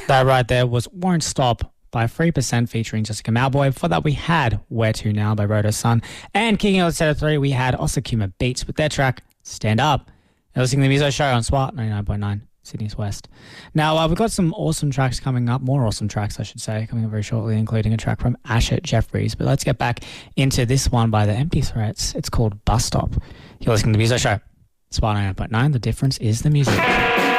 That right there was Won't Stop by 3% featuring Jessica Malboy. Before that, we had Where To Now by Roto Sun. And kicking out set of 3, we had Osakuma Beats with their track Stand Up. You're listening to the Muso Show on SWAT 99.9, Sydney's West. Now, we've got some awesome tracks coming up, more awesome tracks, I should say, coming up very shortly, including a track from Asher Jeffries. But let's get back into this one by the Empty Threats. It's called Bus Stop. You're listening to the Muso Show. SWAT 99.9, the difference is the music.